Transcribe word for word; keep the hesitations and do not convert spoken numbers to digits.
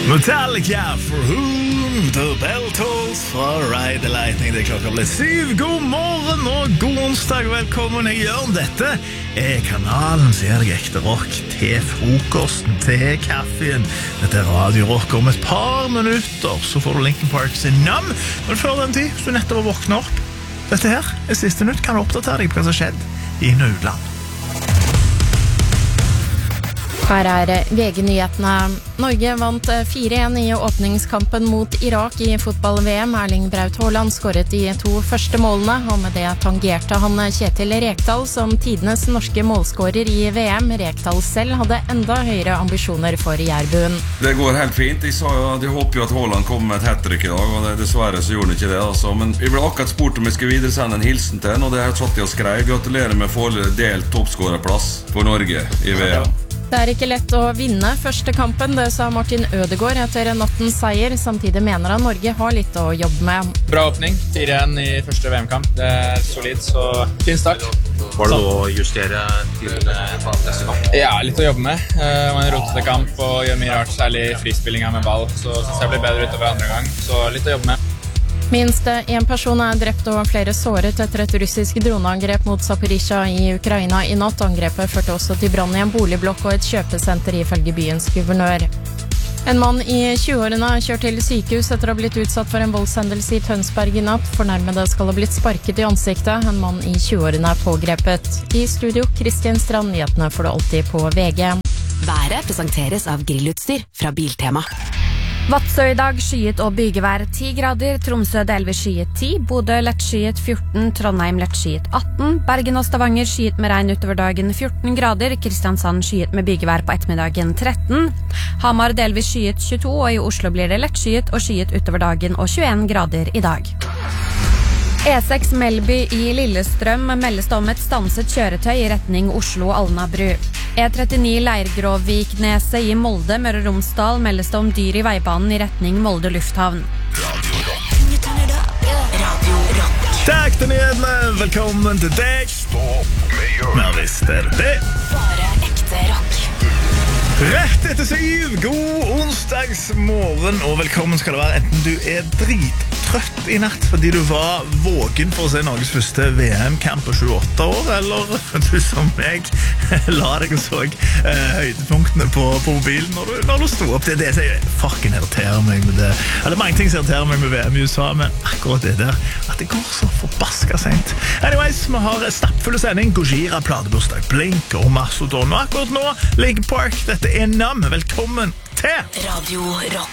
Metallica, For Whom the Bell Tolls fra Ride the Lightning. Det er klokka blitt syv. God morgen og god onsdag. Velkommen, jeg gjør dette. Er kanalen som gjør deg ekte rock til frokosten, til kaffen. Dette er Radio Rock. Om et par minutter så får du Linkin Park sin Numb. Men før den tid, hvis du nettopp har våknet opp, dette her er siste nytt. Kan du oppdatere deg på hva som har skjedd i Nordland? Her er V G-nyhetene. Norge vant fire en i åpningskampen mot Irak i fotball-V M. Erling Braut Haaland skåret de to første målene, og med det tangerte han Kjetil Rekdal som tidenes norske målskårer i V M. Rekdal selv hadde enda høyere ambisjoner for Jærbuen. Det går helt fint. Jeg, sa jo, jeg håper jo at Haaland kom med et hat-trick i dag, og det, dessverre så gjorde han ikke det. Altså. Men vi ble akkurat spurt om vi skulle videresende en hilsen til han, og det har satt jeg og skrev. Gratulerer med å få delt toppskårerplass for Norge i V M. Det er ikke lett å vinne første kampen, det sa Martin Ødegaard etter nattens seier. Samtidig mener han Norge har litt å jobbe med. Bra åpning, fire en i første V M-kamp. Det er solid, så fin start. Var det å justere til neste kamp? Ja, litt å jobbe med. Det var en rotete kamp og gjør mye rart, særlig frispillinga med ball. Så synes jeg blir bedre utover andre gang, så litt å jobbe med. Minst en person er drept og flere såret etter et russisk droneangrep mot Zaporizjzja i Ukraina i natt. Angrepet førte også til brann i en boligblokk og et kjøpesenter ifølge byens guvernør. En mann i tjueårene er kjørt til sykehus etter å ha blitt utsatt for en voldshendelse i Tønsberg i natt. Fornærmede skal ha blitt sparket i ansiktet. En mann i tjueårene er pågrepet. I studio, Kristian Strand, nyhetene får du alltid på V G. Været presenteres av grillutstyr fra Biltema. Vadsø i dag, skyet og bygevær ti grader, Tromsø delvis skyet ti, Bodø lett skyet fjorten, Trondheim lett skyet atten, Bergen og Stavanger skyet med regn utover dagen fjorten grader, Kristiansand skyet med bygevær på ettermiddagen tretten, Hamar delvis skyet tjueto, og i Oslo blir det lett skyet og skyet utover dagen og tjueen grader i dag. E seks Melby i Lillestrøm meldes om et stanset kjøretøy i retning Oslo-Alnabru. E trettini Leirgråvikneset i Molde, Møre og Romsdal, meldes det om dyr i veibanen i retning Molde lufthavn. Takk til nyhetene, velkommen til deg. Men visst er det Bare ekte rock. Rett etter syv, god onsdagsmorgen, og velkommen skal det være enten du er drittrøtt i natt fordi du var vågen for å se Norges første V M-kamp på tjueåtte år, eller du som meg la deg og så eh, høydepunktene på, på mobilen når du, når du stod opp. Det er det som fucking irriterer meg med det. Eller mange ting som irriterer meg med V M i U S A, men akkurat det der, at det går så forbaska sent. Anyways, vi har stappfulle sending, Gojira, platebursdag, Blink og Mastodon, og akkurat nå, Linkin Park, dette er Numb. Velkommen til Radio Rock.